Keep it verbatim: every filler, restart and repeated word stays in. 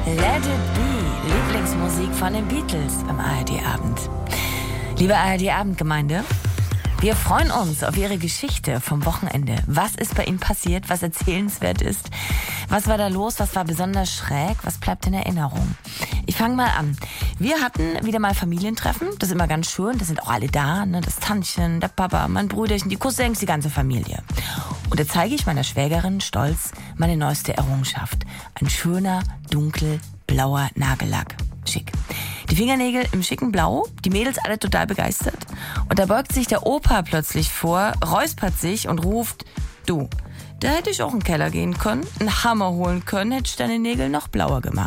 Let It Be, Lieblingsmusik von den Beatles beim A R D-Abend. Liebe A R D-Abendgemeinde, wir freuen uns auf Ihre Geschichte vom Wochenende. Was ist bei Ihnen passiert, was erzählenswert ist? Was war da los, was war besonders schräg, was bleibt in Erinnerung? Ich fange mal an. Wir hatten wieder mal Familientreffen, das ist immer ganz schön, da sind auch alle da, ne? Das Tantchen, der Papa, mein Brüderchen, die Cousins, die ganze Familie. Und da zeige ich meiner Schwägerin stolz meine neueste Errungenschaft. Ein schöner, dunkelblauer Nagellack. Schick. Die Fingernägel im schicken Blau, die Mädels alle total begeistert. Und da beugt sich der Opa plötzlich vor, räuspert sich und ruft, du, da hätte ich auch in den Keller gehen können, einen Hammer holen können, hätte ich deine Nägel noch blauer gemacht.